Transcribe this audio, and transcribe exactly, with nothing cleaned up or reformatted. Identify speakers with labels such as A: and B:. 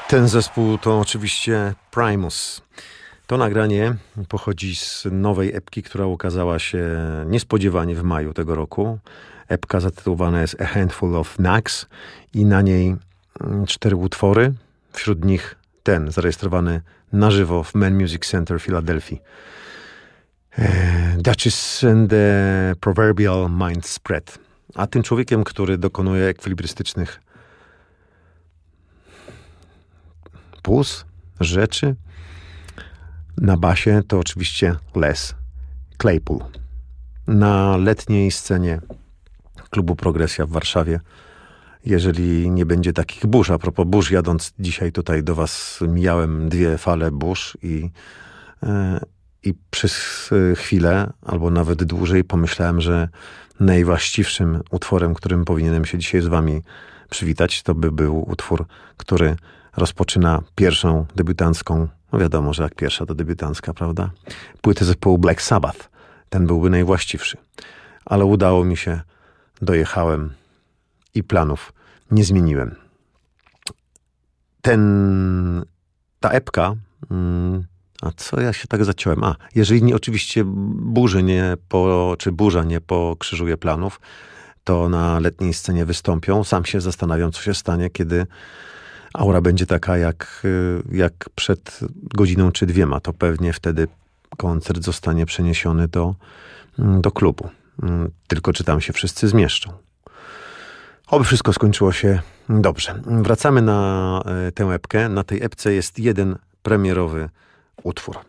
A: Ten zespół to oczywiście Primus. To nagranie pochodzi z nowej epki, która ukazała się niespodziewanie w maju tego roku. Epka zatytułowana jest A Handful of Knacks i na niej cztery utwory, wśród nich ten zarejestrowany na żywo w Man Music Center w Filadelfii. Duchess and the Proverbial Mind Spread. A tym człowiekiem, który dokonuje ekwilibrystycznych puz, rzeczy na basie, to oczywiście Les Claypool. Na letniej scenie klubu Progresja w Warszawie, jeżeli nie będzie takich burz, a propos burz, jadąc dzisiaj tutaj do was, mijałem dwie fale burz i, e, i przez chwilę, albo nawet dłużej, pomyślałem, że najwłaściwszym utworem, którym powinienem się dzisiaj z wami przywitać, to by był utwór, który rozpoczyna pierwszą debiutancką, no wiadomo, że jak pierwsza to debiutancka, prawda? Płytę zespołu Black Sabbath. Ten byłby najwłaściwszy. Ale udało mi się, dojechałem i planów nie zmieniłem. Ten, ta epka, mm, a co ja się tak zaciąłem? A, jeżeli nie, oczywiście burzy nie po, czy burza nie pokrzyżuje planów, to na letniej scenie wystąpią. Sam się zastanawiam, co się stanie, kiedy aura będzie taka jak, jak przed godziną czy dwiema. To pewnie wtedy koncert zostanie przeniesiony do, do klubu. Tylko czy tam się wszyscy zmieszczą. Oby wszystko skończyło się dobrze. Wracamy na tę epkę. Na tej epce jest jeden premierowy utwór.